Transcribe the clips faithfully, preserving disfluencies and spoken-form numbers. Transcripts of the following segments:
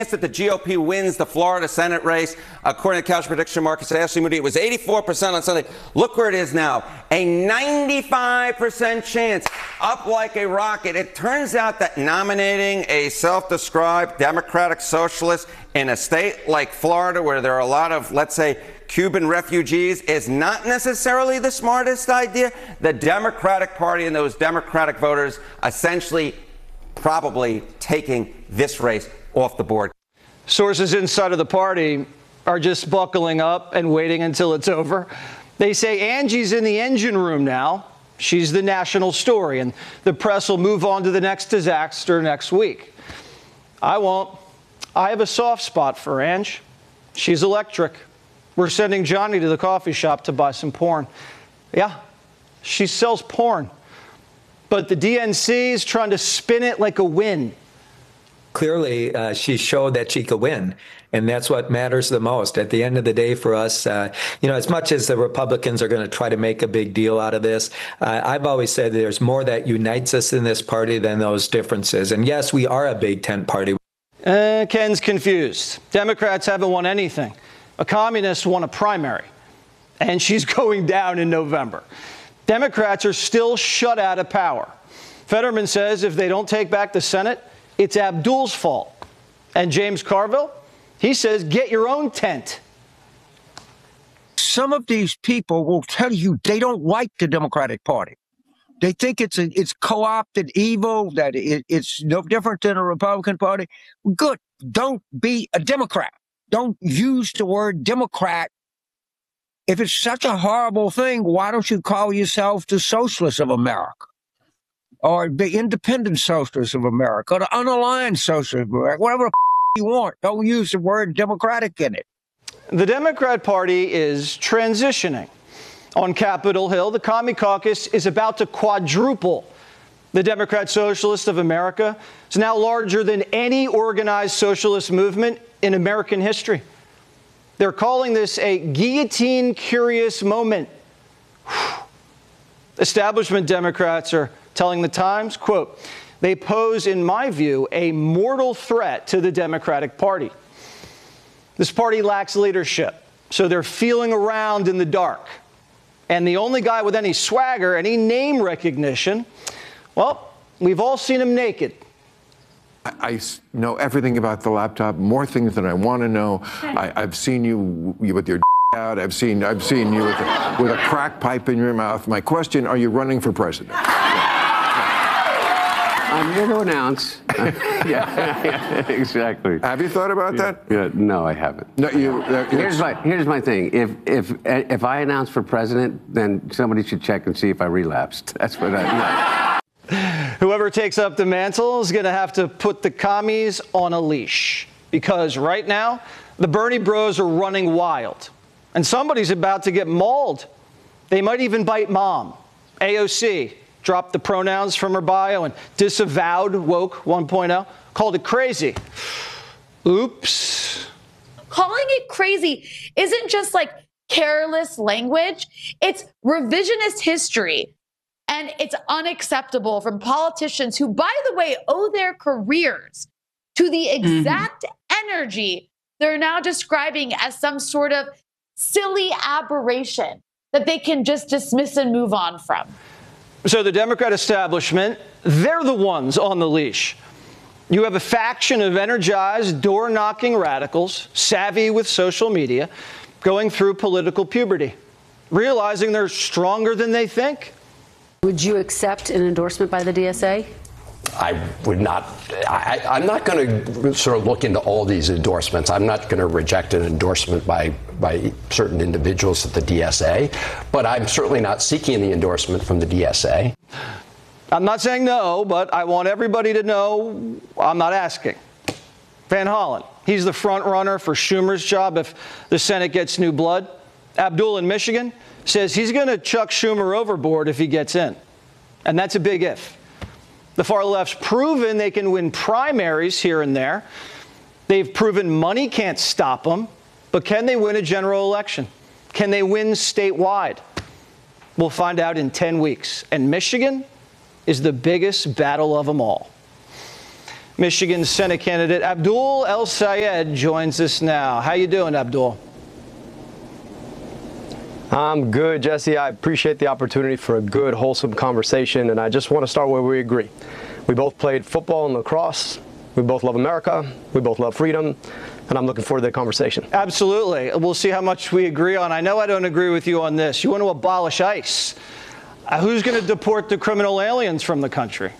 that the G O P wins the Florida Senate race. According to Couch Prediction Markets, Ashley Moody, it was eighty-four percent on Sunday. Look where it is now, a ninety-five percent chance, up like a rocket. It turns out that nominating a self-described Democratic socialist in a state like Florida, where there are a lot of, let's say, Cuban refugees, is not necessarily the smartest idea. The Democratic Party and those Democratic voters essentially probably taking this race off the board. Sources inside of the party are just buckling up and waiting until it's over. They say Angie's in the engine room now. She's the national story, and the press will move on to the next disaster next week. I won't. I have a soft spot for Ange. She's electric. We're sending Johnny to the coffee shop to buy some porn. Yeah, she sells porn. But the D N C is trying to spin it like a win. Clearly, uh, she showed that she could win, and that's what matters the most. At the end of the day for us, uh, you know, as much as the Republicans are going to try to make a big deal out of this, uh, I've always said there's more that unites us in this party than those differences. And yes, we are a big tent party. Uh, Ken's confused. Democrats haven't won anything. A communist won a primary, and she's going down in November. Democrats are still shut out of power. Fetterman says if they don't take back the Senate, it's Abdul's fault. And James Carville, he says, get your own tent. Some of these people will tell you they don't like the Democratic Party. They think it's a, it's co-opted evil, that it, it's no different than a Republican Party. Good. Don't be a Democrat. Don't use the word Democrat. If it's such a horrible thing, why don't you call yourself the Socialists of America? Or the Independent Socialists of America, or the Unaligned Socialists of America, whatever the f- you want. Don't use the word Democratic in it. The Democrat Party is transitioning. On Capitol Hill, the Commie Caucus is about to quadruple. The Democrat Socialists of America is now larger than any organized socialist movement in American history. They're calling this a guillotine-curious moment. Whew. Establishment Democrats are telling the Times, quote, they pose, in my view, a mortal threat to the Democratic Party. This party lacks leadership, so they're feeling around in the dark. And the only guy with any swagger, any name recognition, well, we've all seen him naked. I, I know everything about the laptop, more things than I want to know. I, I've seen you, you with your d- out. I've seen, I've seen you with a, with a crack pipe in your mouth. My question, are you running for president? I'm here to announce. yeah, yeah, exactly. Have you thought about yeah. that? Yeah, no, I haven't. No, you. Uh, here's my here's my thing. If if if I announce for president, then somebody should check and see if I relapsed. That's what I. No. Whoever takes up the mantle is going to have to put the commies on a leash, because right now the Bernie bros are running wild, and somebody's about to get mauled. They might even bite mom. A O C dropped the pronouns from her bio and disavowed woke one point oh, called it crazy. Oops. Calling it crazy isn't just like careless language. It's revisionist history. And it's unacceptable from politicians who, by the way, owe their careers to the exact mm-hmm. energy they're now describing as some sort of silly aberration that they can just dismiss and move on from. So the Democrat establishment, they're the ones on the leash. You have a faction of energized, door-knocking radicals, savvy with social media, going through political puberty, realizing they're stronger than they think. Would you accept an endorsement by the D S A? I would not. I, I'm not going to sort of look into all these endorsements. I'm not going to reject an endorsement by by certain individuals at the D S A, but I'm certainly not seeking the endorsement from the D S A. I'm not saying no, but I want everybody to know I'm not asking. Van Hollen, he's the front runner for Schumer's job if the Senate gets new blood. Abdul in Michigan says he's going to chuck Schumer overboard if he gets in. And that's a big if. The far left's proven they can win primaries here and there. They've proven money can't stop them. But can they win a general election? Can they win statewide? We'll find out in ten weeks. And Michigan is the biggest battle of them all. Michigan Senate candidate Abdul El-Sayed joins us now. How you doing, Abdul? I'm good, Jesse. I appreciate the opportunity for a good, wholesome conversation, and I just want to start where we agree. We both played football and lacrosse. We both love America. We both love freedom, and I'm looking forward to the conversation. Absolutely. We'll see how much we agree on. I know I don't agree with you on this. You want to abolish ICE. Uh, who's going to deport the criminal aliens from the country?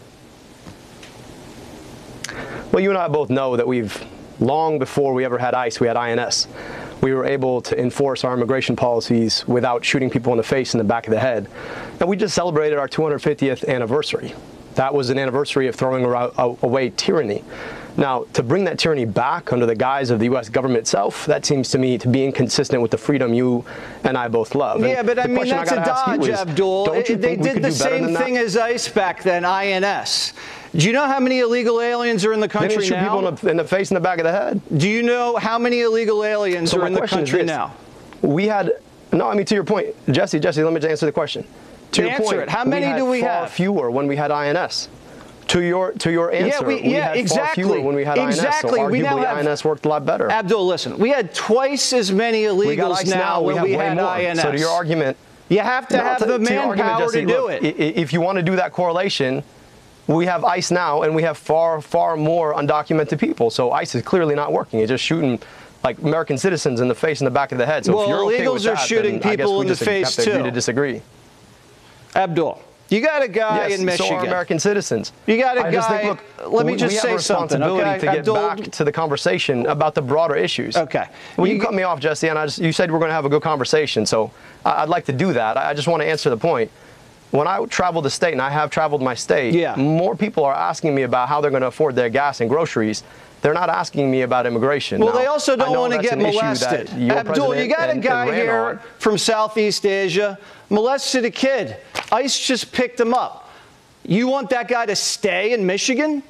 Well, you and I both know that we've, long before we ever had ICE, we had I N S. We were able to enforce our immigration policies without shooting people in the face and the back of the head. And we just celebrated our two hundred fiftieth anniversary. That was an anniversary of throwing away tyranny. Now, to bring that tyranny back under the guise of the U S government itself, that seems to me to be inconsistent with the freedom you and I both love. Yeah, and but I mean, that's I a dodge, is, Abdul. Don't you they think did the same thing as ICE back then, I N S. Do you know how many illegal aliens are in the country they didn't shoot now? people in the, in the face and the back of the head. Do you know how many illegal aliens so are in the country this, now? We had, no, I mean, to your point, Jesse, Jesse, let me just answer the question. To your answer point, it. How many we had do we far have? Fewer when we had I N S. To your to your answer, yeah, we, we yeah, had exactly. far fewer when we had exactly. I N S. So we arguably, now have, I N S worked a lot better. Abdul, listen, we had twice as many illegals now, now when we, we had more. I N S. So to your argument, you have to no, have to, the to manpower Jesse, to do look, it. If you want to do that correlation, we have ICE now, and we have far, far more undocumented people. So ICE is clearly not working. It's just shooting like American citizens in the face and the back of the head. So well, if you're okay illegals with are that, shooting then people I in guess the we face just have to too. agree to disagree. Abdul, you got a guy yes, in Michigan. So are American citizens. You got a I guy. Just think, look, let me we, just we say have a something. responsibility Okay, to get Abdul, back to the conversation about the broader issues. Okay. Well, you, you cut me off, Jesse, and I just, you said we're going to have a good conversation. So I'd like to do that. I just want to answer the point. When I travel the state, and I have traveled my state, yeah. more people are asking me about how they're going to afford their gas and groceries. They're not asking me about immigration. Well, now, they also don't want to get molested. Abdul, you got a guy here on. from Southeast Asia, molested a kid. ICE just picked him up. You want that guy to stay in Michigan?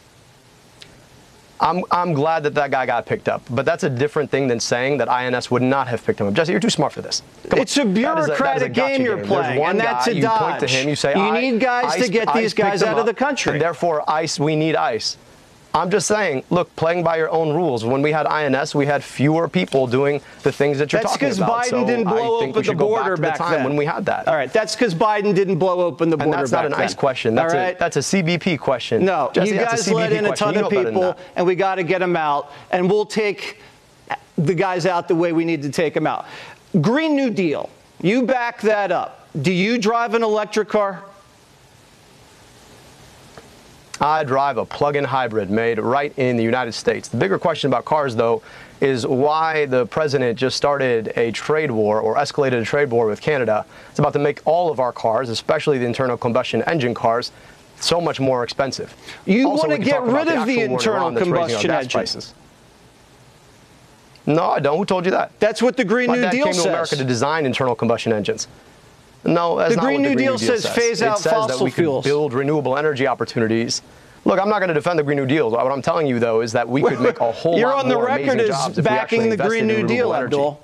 I'm, I'm glad that that guy got picked up, but that's a different thing than saying that I N S would not have picked him up. Jesse, you're too smart for this. Come it's on. a bureaucratic a, a game you're game. playing, and that's guy, a dodge. You point to him, you say, you I, need guys ICE, to get these ICE guys out up, of the country. And therefore, ICE, we need ICE. I'm just saying, look, playing by your own rules. When we had I N S, we had fewer people doing the things that you're that's talking about. That's because Biden so didn't blow I think open the border back, back to the time then. when we had that. All right, that's because Biden didn't blow open the border back then. And that's not an ICE question. That's, All right? a, that's a C B P question. No, Jesse, you guys let in a ton of people, and we got to get them out, and we'll take the guys out the way we need to take them out. Green New Deal, you back that up. Do you drive an electric car? I drive a plug-in hybrid made right in the United States. The bigger question about cars, though, is why the president just started a trade war or escalated a trade war with Canada. It's about to make all of our cars, especially the internal combustion engine cars, so much more expensive. You also, want to get rid of the internal combustion engine? Prices. No, I don't. Who told you that? That's what the Green My New dad Deal came says. to America to design internal combustion engines. No, that's the not Green what New the Green Deal New Deal says says. phase out it says fossil that we fuels. Could build renewable energy opportunities. Look, I'm not going to defend the Green New Deal. What I'm telling you, though, is that we could make a whole You're lot on the more record amazing as jobs if we actually backing the invested Green in New Deal, renewable energy. Abdul.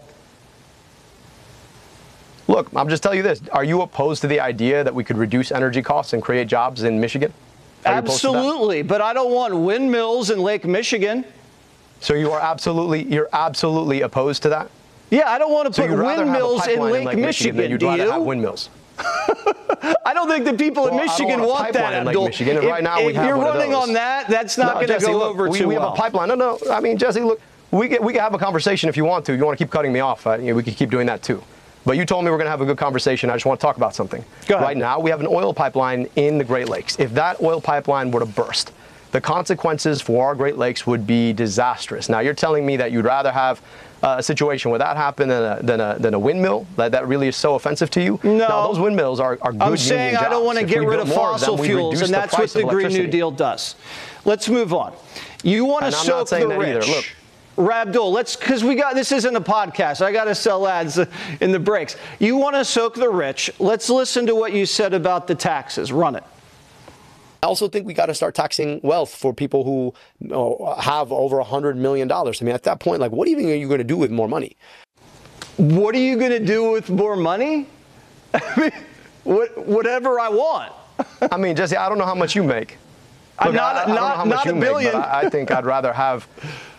Look, I'm just telling you this. Are you opposed to the idea that we could reduce energy costs and create jobs in Michigan? Absolutely, but I don't want windmills in Lake Michigan. So you are absolutely, you're absolutely opposed to that? Yeah, I don't want to so put windmills in Lake, in Lake Michigan. Michigan than you'd do rather you? have windmills. I don't think the people well, in Michigan want, want that, in Lake Abdul. Michigan, and if, right now if we have you're one running of those. on that, that's not no, going to go look, over we, too we well. have a pipeline. No, no. I mean, Jesse, look, we can, we can have a conversation if you want to. You want to keep cutting me off. Uh, you know, we can keep doing that too. But you told me we're going to have a good conversation. I just want to talk about something. Go ahead. Right now, we have an oil pipeline in the Great Lakes. If that oil pipeline were to burst, the consequences for our Great Lakes would be disastrous. Now, you're telling me that you'd rather have uh, a situation where that happened than a, than a, than a windmill? That, that really is so offensive to you? No. Now, those windmills are, are good I'm saying jobs. I don't want to If get we rid built of more fossil of them, fuels, and that's what the Green New Deal does. Let's move on. You want to and I'm soak not saying the that rich. either. Look, Rabdul, let's, because we got, this isn't a podcast. I got to sell ads in the breaks. You want to soak the rich. Let's listen to what you said about the taxes. Run it. I also think we got to start taxing wealth for people who you know, have over one hundred million dollars. I mean, at that point, like, what even are you going to do with more money? What are you going to do with more money? I mean, what, whatever I want. I mean, Jesse, I don't know how much you make. I'm Look, not, I, I don't know not, how much not you a make, billion. but I, I think I'd rather have